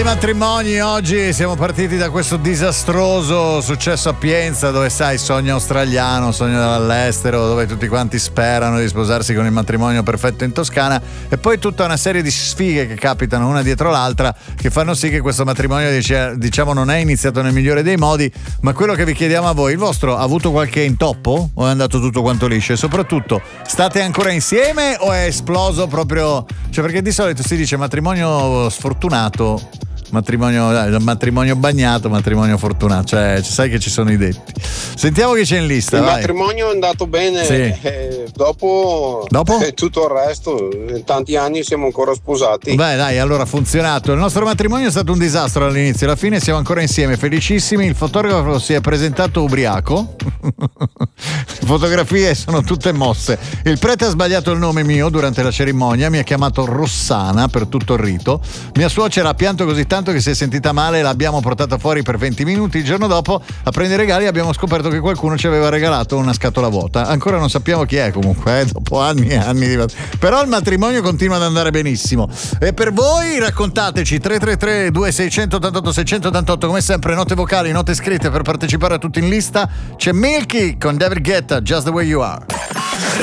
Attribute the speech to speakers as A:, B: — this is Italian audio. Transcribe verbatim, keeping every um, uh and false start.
A: I matrimoni oggi siamo partiti da questo disastroso successo a Pienza, dove sai, sogno australiano, sogno dall'estero, dove tutti quanti sperano di sposarsi con il matrimonio perfetto in Toscana, e poi tutta una serie di sfighe che capitano una dietro l'altra che fanno sì che questo matrimonio diciamo non è iniziato nel migliore dei modi. Ma quello che vi chiediamo a voi, il vostro ha avuto qualche intoppo o è andato tutto quanto liscio? E soprattutto, state ancora insieme o è esploso proprio? Cioè, perché di solito si dice matrimonio sfortunato, matrimonio, eh, matrimonio bagnato, matrimonio fortunato, cioè sai che ci sono i detti. Sentiamo chi c'è in lista.
B: Il
A: vai.
B: matrimonio è andato bene,
A: sì.
B: eh, dopo,
A: dopo?
B: Eh, tutto il resto, in tanti anni siamo ancora sposati.
A: Beh dai, allora ha funzionato. Il nostro matrimonio è stato un disastro all'inizio, alla fine siamo ancora insieme, felicissimi. Il fotografo si è presentato ubriaco. Le fotografie sono tutte mosse. Il prete ha sbagliato il nome mio durante la cerimonia, mi ha chiamato Rossana per tutto il rito. Mia suocera ha pianto così tanto che si è sentita male e l'abbiamo portata fuori per venti minuti. Il giorno dopo, a prendere i regali, abbiamo scoperto che qualcuno ci aveva regalato una scatola vuota. Ancora non sappiamo chi è, comunque, eh, dopo anni e anni di... Però il matrimonio continua ad andare benissimo. E per voi raccontateci. Tre tre tre due sei otto otto sei otto otto, come sempre note vocali, note scritte per partecipare a tutti in lista. C'è Milky con David Guetta, Just the Way You Are.